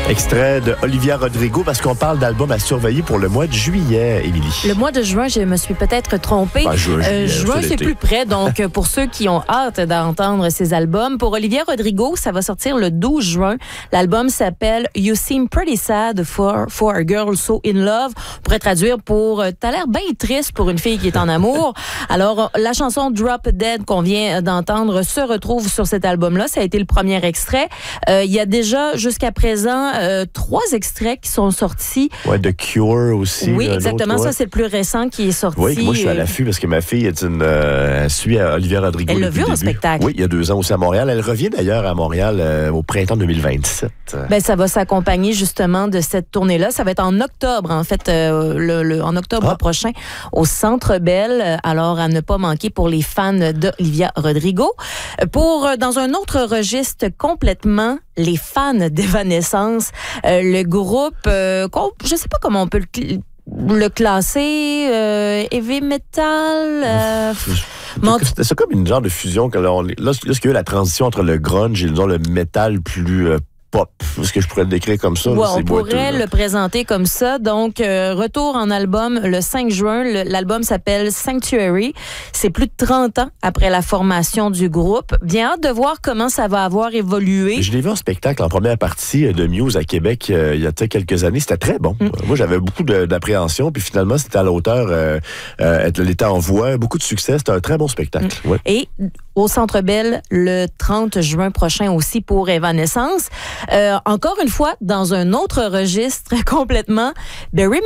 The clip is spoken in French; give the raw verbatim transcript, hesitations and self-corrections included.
Extrait de Olivia Rodrigo, parce qu'on parle d'album à surveiller pour le mois de juillet, Émilie. Le mois de juin, je me suis peut-être trompée. Ben, juin, euh, juillet, juin, c'est c'est l'été. plus près. Donc, pour ceux qui ont hâte d'entendre ces albums, pour Olivia Rodrigo, ça va sortir le douze juin. L'album s'appelle You Seem Pretty Sad for, for a Girl So In Love. On pourrait traduire pour euh, T'as l'air bien triste pour une fille qui est en amour. Alors, la chanson Drop Dead qu'on vient d'entendre se retrouve sur cet album-là. Ça a été le premier extrait. Euh, il y a déjà, jusqu'à présent, euh, trois extraits qui sont sortis. Ouais, The Cure aussi. Oui, là, exactement. ouais. Ça, c'est le plus récent qui est sorti. Oui, moi, je suis à l'affût parce que ma fille est une, euh, elle suit à Olivia Rodrigo. Elle l'a depuis vu le en début. spectacle. Oui, il y a deux ans aussi à Montréal. Elle revient d'ailleurs à Montréal euh, au printemps deux mille vingt-sept. Ben, ça va s'accompagner justement de cette tournée-là. Ça va être en octobre, en fait, euh, le, le, en octobre Ah. prochain au Centre Bell. Alors, à ne pas manquer pour les fans d'Olivia Rodrigo. Pour, euh, dans un autre registre complètement, les fans d'Evanescence, euh, le groupe, euh, je sais pas comment on peut le cl- le classer, euh, heavy metal. Euh, mon- C'est c'est comme une genre de fusion. Que là, on, là, là, ce qu'il y a eu la transition entre le grunge et disons, le métal plus euh, pop. Est-ce que je pourrais le décrire comme ça? Ouais, là, c'est on pourrait boiteux, là. le présenter comme ça. Donc, euh, retour en album le cinq juin. Le, l'album s'appelle Sanctuary. C'est plus de trente ans après la formation du groupe. Bien hâte de voir comment ça va avoir évolué. Je l'ai vu en spectacle en première partie de Muse à Québec euh, il y a peut-être quelques années. C'était très bon. Mm. Euh, Moi, j'avais beaucoup de, d'appréhension. Puis finalement, c'était à la hauteur. Euh, euh, elle était en voix. Beaucoup de succès. C'était un très bon spectacle. Mm. Ouais. Et au Centre Bell le trente juin prochain aussi pour Evanescence. Euh, encore une fois, dans un autre registre complètement, Barry